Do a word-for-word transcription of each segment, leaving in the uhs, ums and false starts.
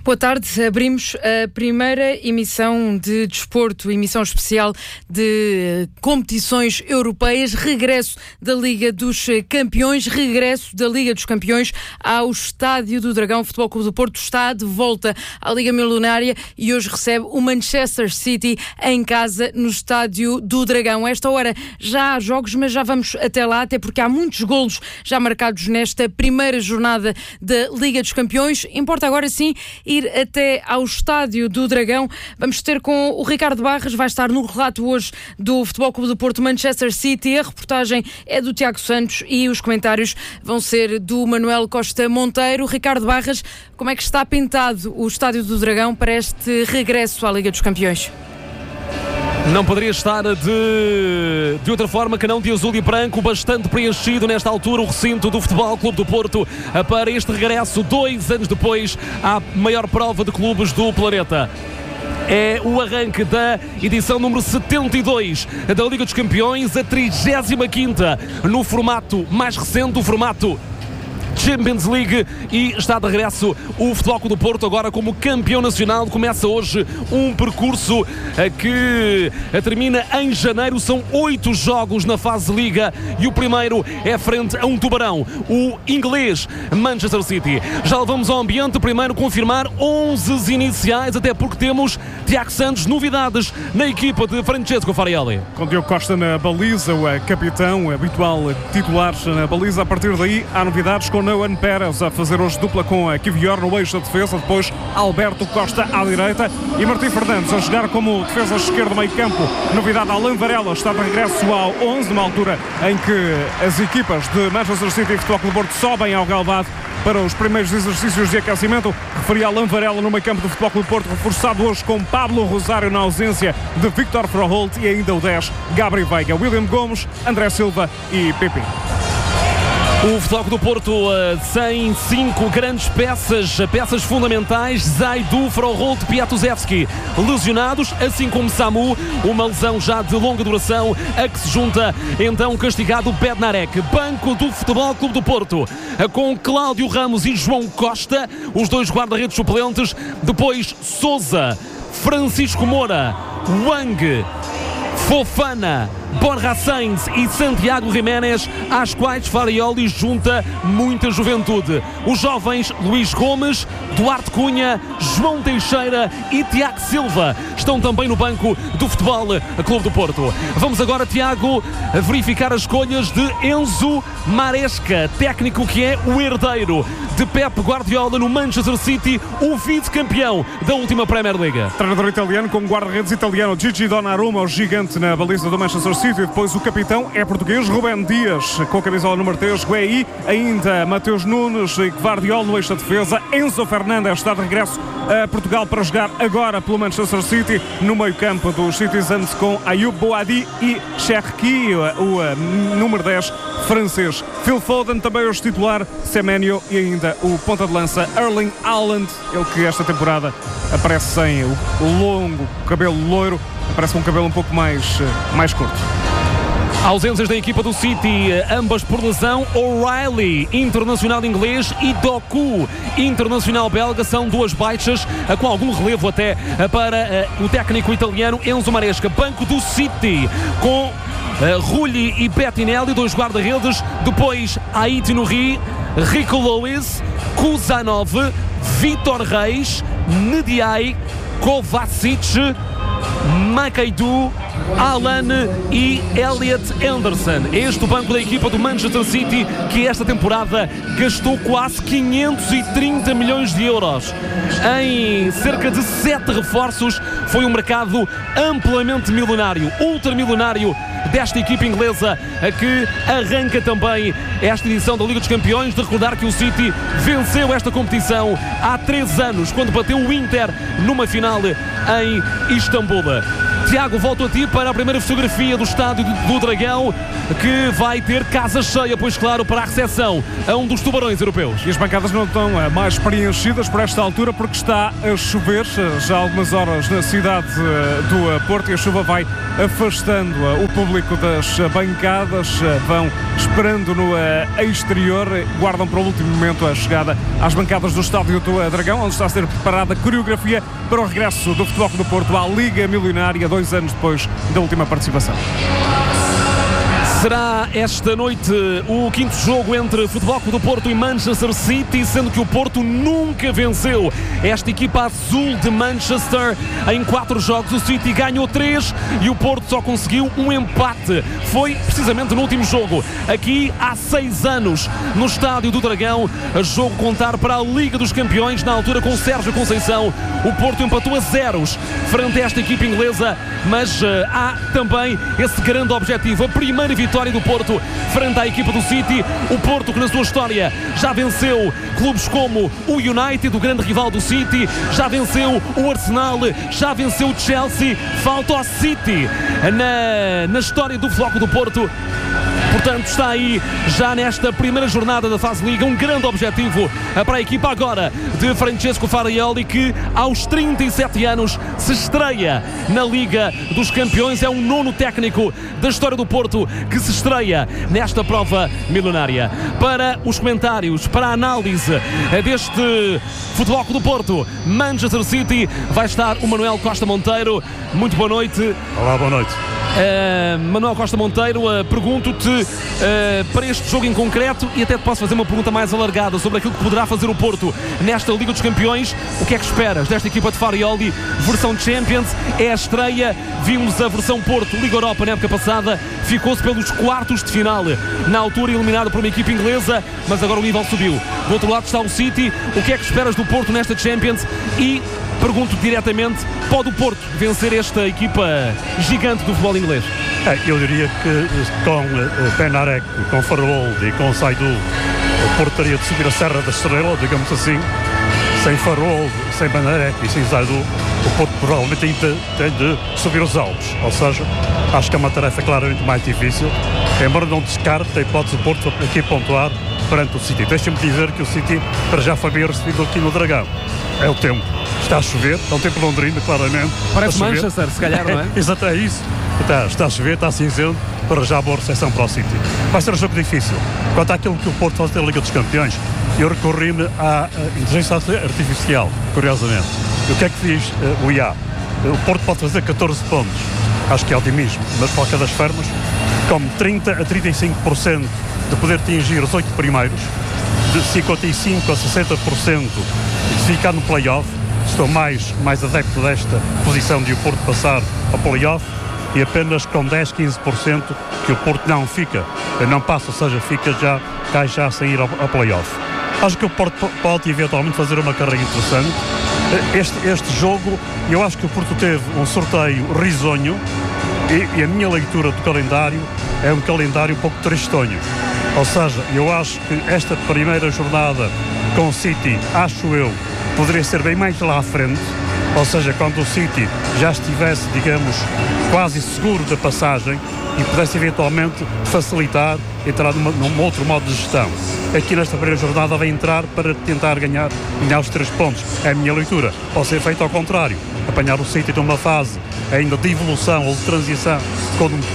Boa tarde, abrimos a primeira emissão de desporto, emissão especial de competições europeias, regresso da Liga dos Campeões, regresso da Liga dos Campeões ao Estádio do Dragão. O Futebol Clube do Porto está de volta à Liga Milionária e hoje recebe o Manchester City em casa no Estádio do Dragão. A esta hora já há jogos, mas já vamos até lá, até porque há muitos golos já marcados nesta primeira jornada da Liga dos Campeões. Importa agora sim ir até ao Estádio do Dragão. Vamos ter com o Ricardo Barras, vai estar no relato hoje do Futebol Clube do Porto Manchester City. A reportagem é do Tiago Santos e os comentários vão ser do Manuel Costa Monteiro. Ricardo Barras, como é que está pintado o Estádio do Dragão para este regresso à Liga dos Campeões? Não poderia estar de, de outra forma que não de azul e branco, bastante preenchido nesta altura o recinto do Futebol Clube do Porto para este regresso, dois anos depois, à maior prova de clubes do planeta. É o arranque da edição número setenta e dois da Liga dos Campeões, a trigésima quinta no formato mais recente, o formato Champions League, e está de regresso o Futebol Clube do Porto agora como campeão nacional. Começa hoje um percurso que termina em janeiro. São oito jogos na fase de Liga e o primeiro é frente a um tubarão, o inglês Manchester City. Já levamos ao ambiente, primeiro confirmar onze iniciais, até porque temos Tiago Santos, novidades na equipa de Francesco Farielli. Com Diogo Costa na baliza, o capitão, o habitual titular na baliza. A partir daí há novidades com Noan Pérez a fazer hoje dupla com a Kivior no eixo da defesa, depois Alberto Costa à direita e Martim Fernandes a jogar como defesa esquerda meio campo. Novidade, Alain Varela está de regresso ao onze, numa altura em que as equipas de Manchester City e Futebol Clube do Porto sobem ao relvado para os primeiros exercícios de aquecimento. Referia Alain Varela no meio campo do Futebol Clube do Porto, reforçado hoje com Pablo Rosário na ausência de Victor Froholt e ainda o dez, Gabri Veiga, William Gomes, André Silva e Pepe. O Futebol Clube do Porto uh, tem cinco grandes peças, peças fundamentais: Zaidu, Froholt, Piatuzewski, lesionados, assim como Samu, uma lesão já de longa duração, a que se junta então o castigado Bednarek. Banco do Futebol Clube do Porto, uh, com Cláudio Ramos e João Costa, os dois guarda-redes suplentes, depois Sousa, Francisco Moura, Wang, Fofana, Borja Sainz e Santiago Jiménez, às quais Farioli junta muita juventude. Os jovens Luís Gomes, Duarte Cunha, João Teixeira e Tiago Silva estão também no banco do Futebol Clube do Porto. Vamos agora, Tiago, verificar as escolhas de Enzo Maresca, técnico que é o herdeiro de Pep Guardiola no Manchester City, o vice-campeão da última Premier League. Treinador italiano com guarda-redes italiano Gigi Donnarumma, o gigante na baliza do Manchester City. Depois o capitão é português, Rubén Dias com a camisola número três, Guehi, ainda Mateus Nunes e Gvardiol no eixo da defesa. Enzo Fernandes está de regresso a Portugal para jogar agora pelo Manchester City no meio campo dos Citizens, com Ayoub Boadi e Cherki, o, o número dez francês. Phil Foden também hoje titular, Semenyo e ainda o ponta de lança Erling Haaland, ele que esta temporada aparece sem o, o longo cabelo loiro, aparece com um cabelo um pouco mais, mais curto. Ausências da equipa do City, ambas por lesão. O'Reilly, internacional inglês, e Doku, internacional belga, são duas baixas, com algum relevo até para o técnico italiano Enzo Maresca. Banco do City, com uh, Rulli e Bettinelli, dois guarda-redes, depois Haiti Nouri, Rico Lewis, Kuzanov, Vitor Reis, Ndiaye, Kovacic, Makaidu, Alan e Elliot Anderson. Este o banco da equipa do Manchester City, que esta temporada gastou quase quinhentos e trinta milhões de euros em cerca de sete reforços. Foi um mercado amplamente milionário, ultramilionário desta equipa inglesa, a que arranca também esta edição da Liga dos Campeões. De recordar que o City venceu esta competição há três anos, quando bateu o Inter numa final em Istambul. Tiago, volto a ti para a primeira fotografia do estádio do Dragão, que vai ter casa cheia, pois claro, para a recepção a um dos tubarões europeus. E as bancadas não estão mais preenchidas por esta altura porque está a chover já há algumas horas na cidade do Porto e a chuva vai afastando o público das bancadas, vão esperando no exterior, guardam para o último momento a chegada às bancadas do estádio do Dragão, onde está a ser preparada a coreografia para o regresso do Futebol Clube do Porto à Liga Milionária, dois anos depois da última participação. Será esta noite o quinto jogo entre Futebol Clube do Porto e Manchester City, sendo que o Porto nunca venceu esta equipa azul de Manchester em quatro jogos. O City ganhou três e o Porto só conseguiu um empate. Foi precisamente no último jogo, aqui há seis anos, no Estádio do Dragão, a jogo contar para a Liga dos Campeões, na altura com Sérgio Conceição. O Porto empatou a zeros frente a esta equipa inglesa, mas uh, há também esse grande objetivo, a primeira vitória do Porto frente à equipa do City. O Porto que na sua história já venceu clubes como o United, o grande rival do City, já venceu o Arsenal, já venceu o Chelsea, falta o City na, na história do Futebol Clube do Porto. Portanto, está aí já nesta primeira jornada da fase Liga um grande objetivo para a equipa agora de Francesco Farioli, que aos trinta e sete anos se estreia na Liga dos Campeões. É o nono técnico da história do Porto que se estreia nesta prova milionária. Para os comentários, para a análise deste Futebol Clube do Porto, Manchester City, vai estar o Manuel Costa Monteiro. Muito boa noite. Olá, boa noite. Uh, Manuel Costa Monteiro, uh, pergunto-te uh, para este jogo em concreto, e até te posso fazer uma pergunta mais alargada sobre aquilo que poderá fazer o Porto nesta Liga dos Campeões. O que é que esperas desta equipa de Farioli, versão Champions? É a estreia, vimos a versão Porto Liga Europa na época passada, ficou-se pelos quartos de final, na altura eliminado por uma equipa inglesa, mas agora o nível subiu. Do outro lado está o City. O que é que esperas do Porto nesta Champions? E pergunto diretamente, pode o Porto vencer esta equipa gigante do futebol inglês? É, eu diria que com uh, Benarek, com Faroldi e com Saidu, o Porto teria de subir a Serra da Estrela, digamos assim. Sem Faroldi, sem Benarek e sem Saidu, o Porto provavelmente tem de, tem de subir os Alpes. Ou seja, acho que é uma tarefa claramente mais difícil, embora não descarte a hipótese do Porto aqui pontuar perante o City. Deixa-me dizer que o City para já foi bem recebido aqui no Dragão. É o tempo. Está a chover, é um tempo londrino, claramente. Parece Manchester, se calhar, não é? Exato, é isso. Está, está a chover, está cinzento, para já boa recepção para o City. Vai ser um jogo difícil. Quanto àquilo que o Porto faz na Liga dos Campeões, eu recorri-me à inteligência artificial, curiosamente. E o que é que diz uh, o I A? O Porto pode fazer catorze pontos. Acho que é otimismo, mas de qualquer das formas, com trinta a trinta e cinco por cento de poder atingir os oito primeiros, de cinquenta e cinco a sessenta por cento de ficar no play-off. Estou mais, mais adepto desta posição de o Porto passar ao play-off, e apenas com dez, quinze por cento que o Porto não fica, não passa, ou seja, fica já, cai já sem ir ao, ao play-off. Acho que o Porto pode eventualmente fazer uma carreira interessante. Este, este jogo, eu acho que o Porto teve um sorteio risonho, e, e a minha leitura do calendário é um calendário um pouco tristonho. Ou seja, eu acho que esta primeira jornada com o City, acho eu, poderia ser bem mais lá à frente, ou seja, quando o City já estivesse, digamos, quase seguro da passagem e pudesse eventualmente facilitar, entrar numa, num outro modo de gestão. Aqui nesta primeira jornada vai entrar para tentar ganhar, ganhar os três pontos. É a minha leitura. Pode ser feito ao contrário, apanhar o City numa fase ainda de evolução ou de transição com o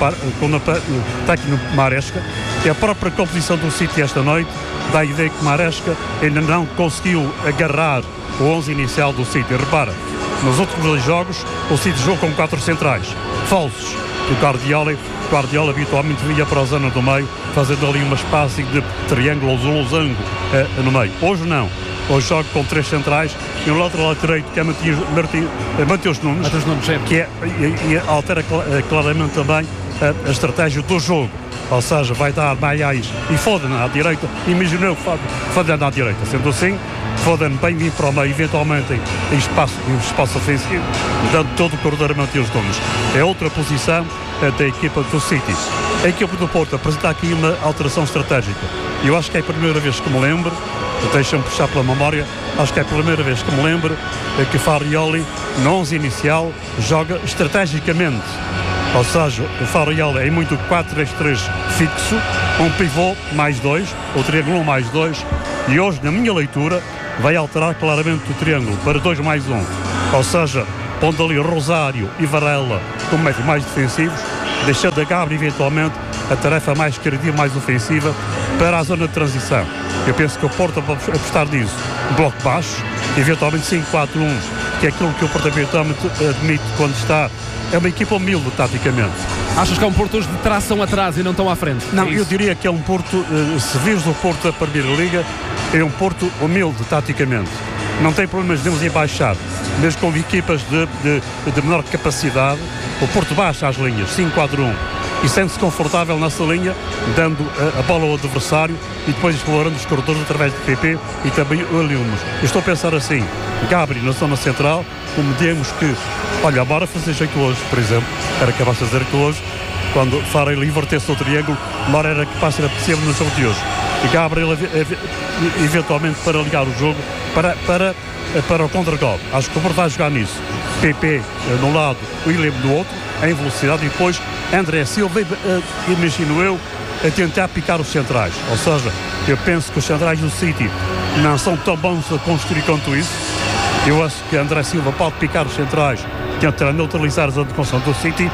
técnico Maresca, e a própria composição do City esta noite dá a ideia que Maresca ainda não conseguiu agarrar o onze inicial do City. Repara, nos últimos dois jogos o City jogou com quatro centrais falsos. O Guardiola, Guardiola habitualmente vinha para a zona do meio, fazendo ali uma espécie de triângulo ou losango eh, no meio. Hoje não. Hoje joga com três centrais e um lateral direito que é Mateus Nunes, que é, e, e altera claramente também a, a estratégia do jogo. Ou seja, vai dar Maiais e Foden à direita. Imagineu Foden à direita. Sendo assim, Foden bem vir para o meio, eventualmente em, em, espaço, em espaço ofensivo, dando todo o corredor a Mateus Nunes. É outra posição é, da equipa do City. A equipe do Porto apresenta aqui uma alteração estratégica. Eu acho que é a primeira vez que me lembro, deixa-me puxar pela memória, acho que é a primeira vez que me lembro que Farioli, no onze inicial, joga estrategicamente. Ou seja, o Farioli é muito quatro três três fixo, um pivô mais dois, ou triângulo mais dois, e hoje, na minha leitura, vai alterar claramente o triângulo para dois mais um. Ou seja, pondo ali Rosário e Varela como métodos mais defensivos, deixando a Gabri eventualmente a tarefa mais criativa, mais ofensiva para a zona de transição. Eu penso que o Porto vai apostar nisso, bloco baixo, eventualmente cinco quatro um, que é aquilo que o Porto eventualmente admite quando está. É uma equipa humilde taticamente. Achas que é um Porto hoje de tração atrás e não tão à frente? Não, é eu diria que é um Porto, se vires o Porto da Primeira Liga, é um Porto humilde taticamente. Não tem problemas de em baixar, mesmo com equipas de, de, de menor capacidade. O Porto baixa as linhas, cinco quatro um, e sente-se confortável nessa linha, dando a, a bola ao adversário e depois explorando os corredores através de P P e também o Aliumas. Eu estou a pensar assim, Gabri na zona central, como digamos que, olha, bora fazer jeito hoje, por exemplo, era capaz de fazer que hoje, quando Farrell invertesse o triângulo, Mora era capaz de ser possível no jogo de hoje. E Gabriel, eventualmente, para ligar o jogo, para, para, para o contra-gol. Acho que o Porto vai jogar nisso. P P no lado, o William no outro, em velocidade, e depois André Silva, imagino eu, a tentar picar os centrais. Ou seja, eu penso que os centrais do City não são tão bons a construir quanto isso. Eu acho que André Silva pode picar os centrais, tentar neutralizar a zona de construção do City.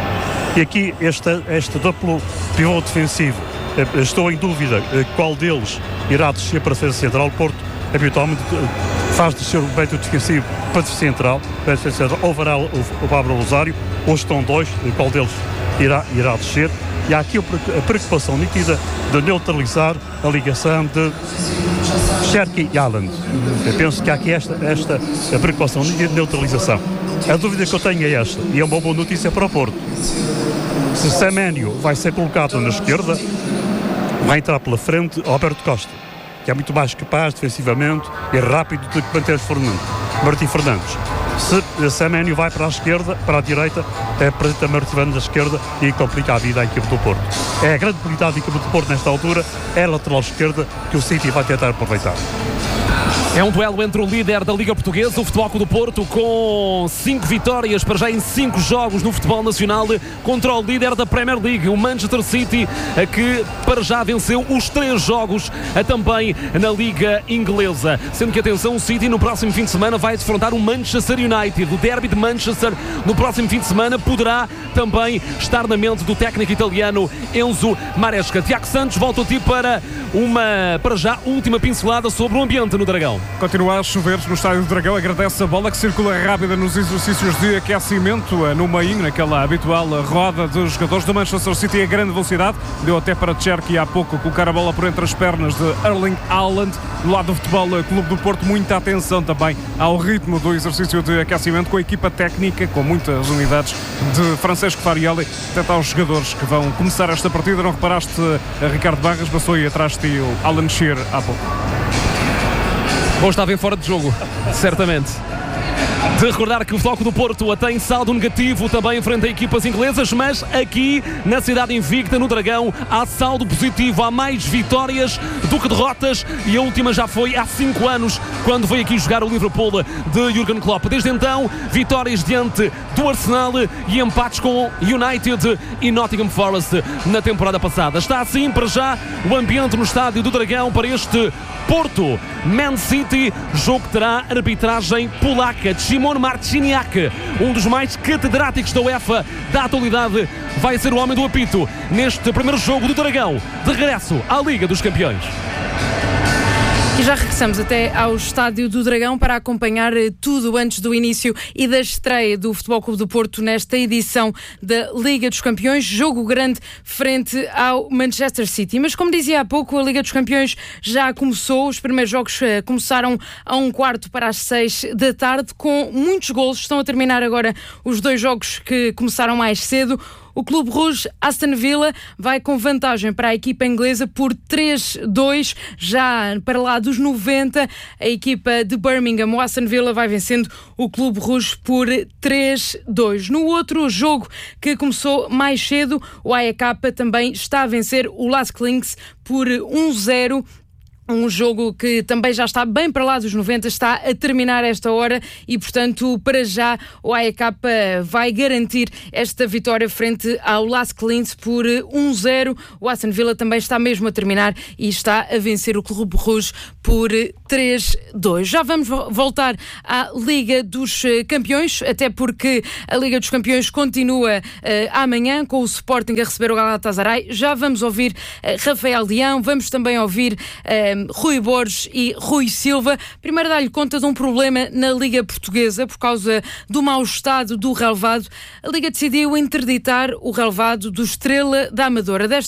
E aqui este, este duplo pivô defensivo, estou em dúvida qual deles irá descer para ser central. O Porto habitualmente faz descer o método defensivo para ser central, para ser central, ou vará o Pablo Rosário, ou estão dois, qual deles irá, irá descer. E há aqui a preocupação nítida de neutralizar a ligação de Cherki e Haaland. Eu penso que há aqui esta, esta a preocupação nítida de neutralização. A dúvida que eu tenho é esta, e é uma boa notícia para o Porto. Se Semenyo vai ser colocado na esquerda, vai entrar pela frente Roberto Costa, que é muito mais capaz defensivamente e rápido do que Matheus Fernandes, Martim Fernandes. Se Semenyo vai para a esquerda, para a direita, é apresenta Martim Fernandes à esquerda e complica a vida à equipe do Porto. É a grande debilidade da equipe do Porto nesta altura, é a lateral esquerda que o City vai tentar aproveitar. É um duelo entre o líder da Liga Portuguesa, o Futebol Clube do Porto, com cinco vitórias para já em cinco jogos no futebol nacional, contra o líder da Premier League, o Manchester City, que para já venceu os três jogos também na Liga Inglesa. Sendo que, atenção, o City no próximo fim de semana vai defrontar o Manchester United. O derby de Manchester no próximo fim de semana poderá também estar na mente do técnico italiano Enzo Maresca. Tiago Santos, volto a ti para uma, para já, última pincelada sobre o ambiente no Dragão. Continua a chover no Estádio do Dragão, agradece a bola que circula rápida nos exercícios de aquecimento no meio, naquela habitual roda dos jogadores do Manchester City a grande velocidade. Deu até para Cherki há pouco colocar a bola por entre as pernas de Erling Haaland. Do lado do Futebol Clube do Porto, muita atenção também ao ritmo do exercício de aquecimento, com a equipa técnica, com muitas unidades de Francesco Farioli, até aos jogadores que vão começar esta partida. Não reparaste, a Ricardo Barras, passou aí atrás de ti o Alan Shearer há pouco. Bom, estava em fora de jogo, certamente. De recordar que o Futebol Clube do Porto tem saldo negativo também frente a equipas inglesas, mas aqui na cidade invicta, no Dragão, há saldo positivo, há mais vitórias do que derrotas, e a última já foi há cinco anos, quando veio aqui jogar o Liverpool de Jürgen Klopp. Desde então, vitórias diante do Arsenal e empates com United e Nottingham Forest na temporada passada. Está assim para já o ambiente no estádio do Dragão para este Porto Man City, jogo que terá arbitragem polaca de Szymon Marciniak, um dos mais catedráticos da UEFA da atualidade. Vai ser o homem do apito neste primeiro jogo do Dragão, de regresso à Liga dos Campeões. E já regressamos até ao Estádio do Dragão para acompanhar tudo antes do início e da estreia do Futebol Clube do Porto nesta edição da Liga dos Campeões. Jogo grande frente ao Manchester City. Mas, como dizia há pouco, a Liga dos Campeões já começou. Os primeiros jogos começaram a um quarto para as seis da tarde, com muitos golos. Estão a terminar agora os dois jogos que começaram mais cedo. O Clube Rouge Aston Villa vai com vantagem para a equipa inglesa por três a dois, já para lá dos noventa. A equipa de Birmingham, o Aston Villa, vai vencendo o Clube Rouge por três a dois. No outro jogo que começou mais cedo, o A E K também está a vencer o Lask Linz por um a zero. Um jogo que também já está bem para lá dos noventa, está a terminar esta hora e, portanto, para já o A E K vai garantir esta vitória frente ao Lask Linz por um a zero. O Aston Villa também está mesmo a terminar e está a vencer o Clube Rouge por três a dois. Já vamos voltar à Liga dos Campeões, até porque a Liga dos Campeões continua uh, amanhã com o Sporting a receber o Galatasaray. Já vamos ouvir uh, Rafael Leão, vamos também ouvir uh, Rui Borges e Rui Silva. Primeiro dar-lhe conta de um problema na Liga Portuguesa por causa do mau estado do relvado. A Liga decidiu interditar o relvado do Estrela da Amadora. Desta